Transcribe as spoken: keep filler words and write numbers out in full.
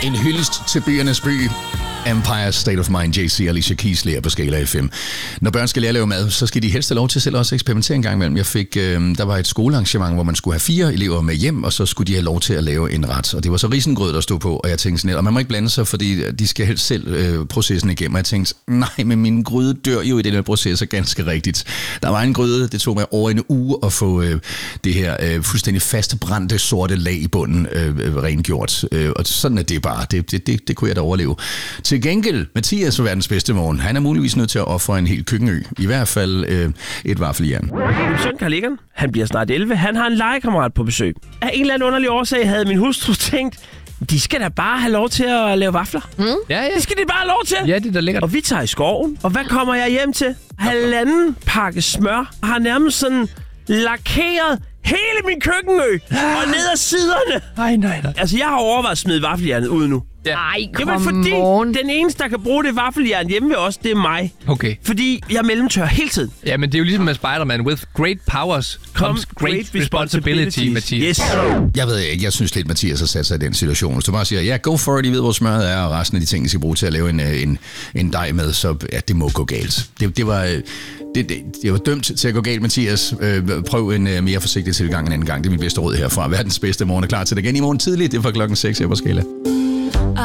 En hyldest til byernes by. Empire State of Mind, J C Alicia Keys lærer på Skala F M. Når børn skal lære at lave mad, så skal de helst have lov til selv også at eksperimentere en gang imellem. Jeg fik, øh, der var et skolearrangement, hvor man skulle have fire elever med hjem, og så skulle de have lov til at lave en ret. Og det var så risengrød, der stod på, og jeg tænkte sådan lidt, og man må ikke blande sig, fordi de skal helst selv øh, processen igennem. Og jeg tænkte, nej, men min gryde dør jo i den her proces, er ganske rigtigt. Der var en gryde, det tog mig over en uge at få øh, det her øh, fuldstændig fastbrændte sorte lag i bunden øh, rengjort. Øh, og sådan er det bare. Det, det, det, det kunne jeg da overleve. Til gengæld, Mathias er verdens bedste morgen. Han er muligvis nødt til at ofre en hel køkkenø. I hvert fald øh, et vaffeljern. Min søn Karl Egon, han bliver snart elleve. Han har en legekammerat på besøg. Af en eller anden underlig årsag havde min hustru tænkt, de skal da bare have lov til at lave vafler. Mm. Ja, ja. Det skal de bare have lov til. Ja, det er da lækkert. Og vi tager i skoven. Og hvad kommer jeg hjem til? Halvanden pakke smør. Og har nærmest sådan lakeret hele min køkkenø. Og ned ad siderne. Nej, nej, nej. Altså, jeg har overvejet at smide vaffeljernet ud nu. Ja. Ej, Jamen, fordi den eneste, der kan bruge det vaffeljern hjemme ved os, det er mig. Okay. Fordi jeg mellemtør hele tiden. Ja, men det er jo ligesom med Spider-Man. With great powers comes great, great responsibility, Mathias. Yes. Jeg ved ikke, jeg synes lidt, Mathias har sat sig i den situation. Hvis du bare siger, ja, go for it, I ved, hvor smøret er, og resten af de ting, I skal bruge til at lave en, en, en dej med, så ja, det må gå galt. Det, det var... Det, det, det var dømt til at gå galt, Mathias. Øh, prøv en uh, mere forsigtig tilgang en anden gang. Det er mit bedste råd herfra. Verdens bedste morgen er klar til det igen i morgen tidligt. Det er fra klokken seks her på Skala.